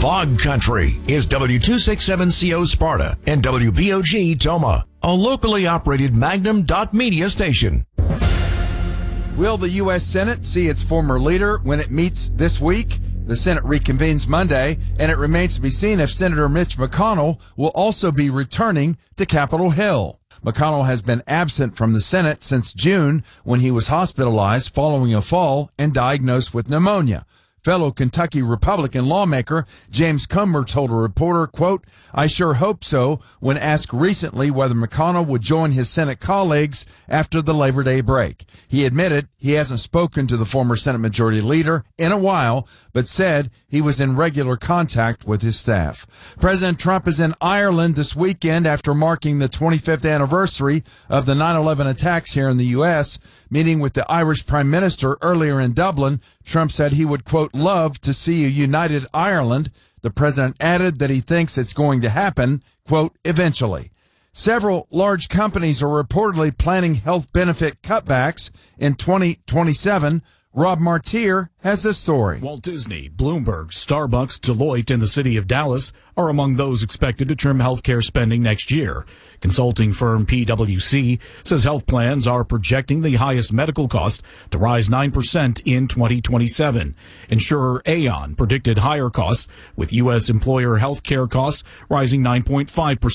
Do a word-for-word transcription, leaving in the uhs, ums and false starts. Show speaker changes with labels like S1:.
S1: Log Country is W two sixty-seven C O Sparta and W B O G Toma, a locally operated Magnum dot media station.
S2: Will the U S Senate see its former leader when it meets this week? The Senate reconvenes Monday, and it remains to be seen if Senator Mitch McConnell will also be returning to Capitol Hill. McConnell has been absent from the Senate since June when he was hospitalized following a fall and diagnosed with pneumonia. Fellow Kentucky Republican lawmaker James Comer told a reporter, quote, "I sure hope so," when asked recently whether McConnell would join his Senate colleagues after the Labor Day break. He admitted he hasn't spoken to the former Senate Majority Leader in a while, but said he was in regular contact with his staff. President Trump is in Ireland this weekend after marking the twenty-fifth anniversary of the nine eleven attacks here in the U S Meeting with the Irish Prime Minister earlier in Dublin, Trump said he would, quote, "love to see a united Ireland." The president added that he thinks it's going to happen, quote, "eventually." Several large companies are reportedly planning health benefit cutbacks in twenty twenty-seven. Rob Martier has this story.
S3: Walt Disney, Bloomberg, Starbucks, Deloitte, and the city of Dallas are among those expected to trim healthcare spending next year. Consulting firm P W C says health plans are projecting the highest medical cost to rise nine percent in twenty twenty-seven. Insurer Aon predicted higher costs, with U S employer healthcare costs rising nine point five percent.